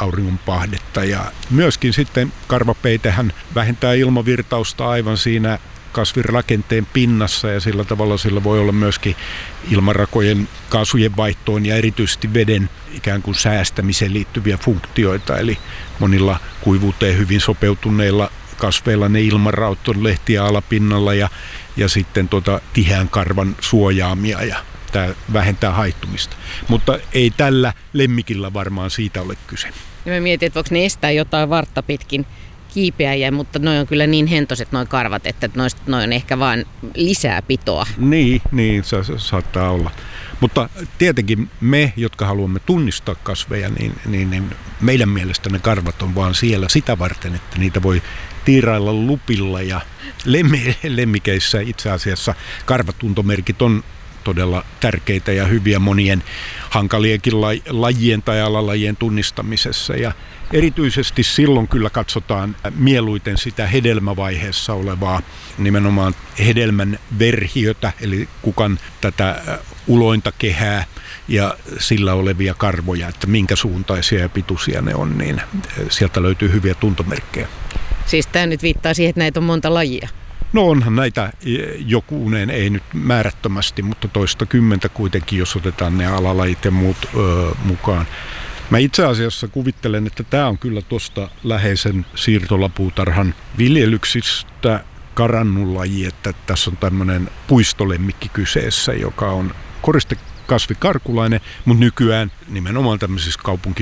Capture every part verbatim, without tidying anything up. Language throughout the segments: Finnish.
auringonpahdetta. Ja myöskin sitten karvapeitehän vähentää ilmavirtausta aivan siinä kasvin rakenteen pinnassa ja sillä tavalla sillä voi olla myöskin ilmarakojen kaasujen vaihtoon ja erityisesti veden ikään kuin säästämiseen liittyviä funktioita. Eli monilla kuivuuteen hyvin sopeutuneilla kasveilla ne ilmaraut on lehtiä alapinnalla ja, ja sitten tuota tiheän karvan suojaamia ja tämä vähentää haihtumista. Mutta ei tällä lemmikillä varmaan siitä ole kyse. Ja mä mietin, että voiko ne estää jotain vartta pitkin kiipeäjiä, mutta noi on kyllä niin hentoiset noi karvat, että noista noi on ehkä vaan lisää pitoa. Niin, niin se, se saattaa olla. Mutta tietenkin me, jotka haluamme tunnistaa kasveja, niin, niin, niin meidän mielestä ne karvat on vaan siellä sitä varten, että niitä voi tiirailla lupilla ja lemmi, lemmikeissä itse asiassa karvatuntomerkit on todella tärkeitä ja hyviä monien hankalienkin lajien tai alalajien tunnistamisessa. Ja erityisesti silloin kyllä katsotaan mieluiten sitä hedelmävaiheessa olevaa nimenomaan hedelmän verhiötä, eli kukan tätä ulointa kehää ja sillä olevia karvoja, että minkä suuntaisia ja pituisia ne on, niin sieltä löytyy hyviä tuntomerkkejä. Siis tämä nyt viittaa siihen, että näitä on monta lajia. No onhan näitä jokunen, ei nyt määrättömästi, mutta toista kymmentä kuitenkin, jos otetaan ne alalajit ja muut öö, mukaan. Mä itse asiassa kuvittelen, että tämä on kyllä tuosta läheisen siirtolapuutarhan viljelyksistä karannut laji, että tässä on tämmöinen puistolemmikki kyseessä, joka on koristekasvikarkulainen, mutta nykyään nimenomaan tämmöisissä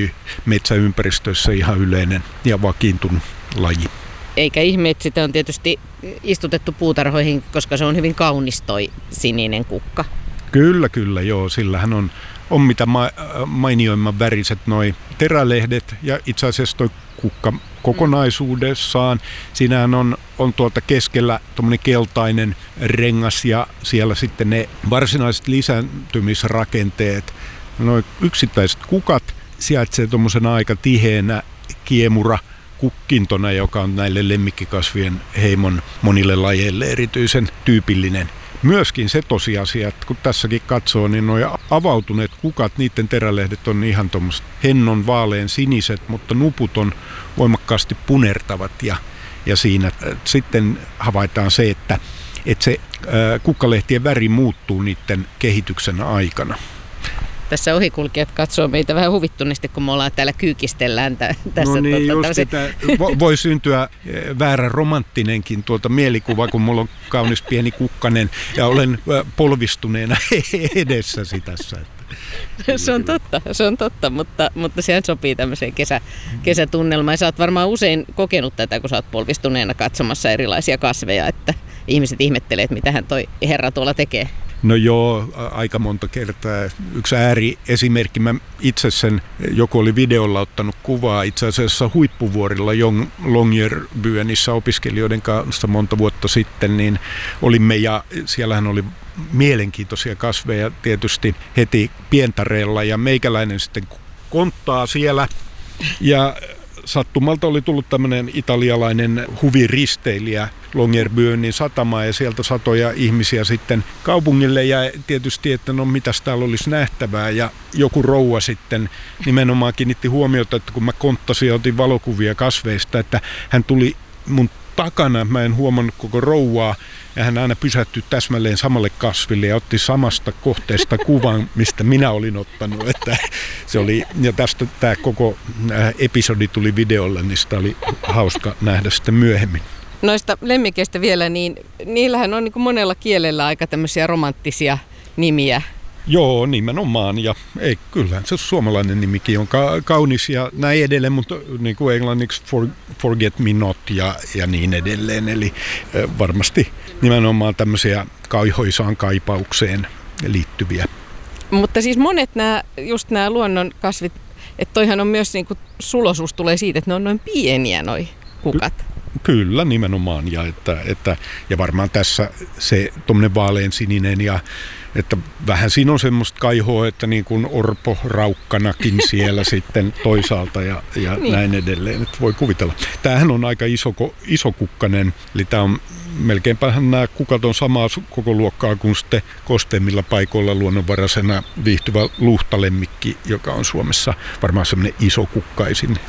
kaupunkimetsäympäristöissä ihan yleinen ja vakiintunut laji. Eikä ihme, että sitä on tietysti istutettu puutarhoihin, koska se on hyvin kaunis toi sininen kukka. Kyllä, kyllä, joo. Sillähän on, on mitä ma- mainioimman väriset noi terälehdet ja itse asiassa toi kukka kokonaisuudessaan. Siinähän on, on tuolta keskellä tommoinen keltainen rengas ja siellä sitten ne varsinaiset lisääntymisrakenteet. Noi yksittäiset kukat sijaitsee tuommoisena aika tiheänä kiemura kukkintona, joka on näille lemmikkikasvien heimon monille lajeille erityisen tyypillinen. Myöskin se tosiasia, että kun tässäkin katsoo, niin nuo avautuneet kukat, niiden terälehdet on ihan tuommoiset hennon vaalean siniset, mutta nuput on voimakkaasti punertavat ja, ja siinä sitten havaitaan se, että, että se ää, kukkalehtien väri muuttuu niiden kehityksen aikana. Tässä ohikulkijat katsoo meitä vähän huvittuneesti, kun me ollaan täällä kyykistellään tä- tässä. No niin, tuota, just sitä, voi syntyä väärä romanttinenkin tuota mielikuva, kun mulla on kaunis pieni kukkanen ja olen polvistuneena edessäsi tässä. Se on totta, se on totta, mutta, mutta sehän sopii tämmöiseen kesä, kesätunnelmaan. Ja sä oot varmaan usein kokenut tätä, kun sä oot polvistuneena katsomassa erilaisia kasveja, että ihmiset ihmettelee, että mitähän toi herra tuolla tekee. No joo, aika monta kertaa. Yksi ääriesimerkki, mä itse sen, joku oli videolla ottanut kuvaa itse asiassa huippuvuorilla Longyearbyenissä opiskelijoiden kanssa monta vuotta sitten, niin olimme ja siellähän oli mielenkiintoisia kasveja tietysti heti pientareella ja meikäläinen sitten konttaa siellä ja sattumalta oli tullut tämmöinen italialainen huviristeilijä Longyearbyenin satamaan ja sieltä satoja ihmisiä sitten kaupungille ja tietysti, että no mitäs täällä olisi nähtävää ja joku rouva sitten nimenomaan kiinnitti huomiota, että kun mä konttasin ja otin valokuvia kasveista, että hän tuli mun takana, mä en huomannut koko rouvaa ja hän aina pysähtyi täsmälleen samalle kasville ja otti samasta kohteesta kuvan, mistä minä olin ottanut. Että se oli, ja tästä tämä koko episodi tuli videolle, niin sitä oli hauska nähdä sitten myöhemmin. Noista lemmikeistä vielä, niin niillähän on niin kuin monella kielellä aika tämmöisiä romanttisia nimiä. Joo, nimenomaan. Ja ei, kyllähän se suomalainen nimikin on ka- kaunis ja näin edelleen, mutta niin kuin englanniksi for, forget me not ja, ja niin edelleen. Eli äh, varmasti nimenomaan tämmöisiä kaihoisaan kaipaukseen liittyviä. Mutta siis monet nämä, just nämä luonnon kasvit, että toihan on myös niin kuin sulosuus tulee siitä, että ne on noin pieniä noi kukat. Ky- Kyllä, nimenomaan. Ja, että, että, ja varmaan tässä se tuommoinen vaaleansininen ja että vähän siinä on semmoista kaihoa, että niin kuin orpo raukkanakin siellä sitten toisaalta ja, ja niin. Näin edelleen, että voi kuvitella. Tämähän on aika iso, iso kukkanen, eli tämä on melkeinpähän nämä kukat on samaa koko luokkaa kuin sitten kosteemmilla paikoilla luonnonvaraisena viihtyvä luhtalemmikki, joka on Suomessa varmaan semmoinen iso kukkaisin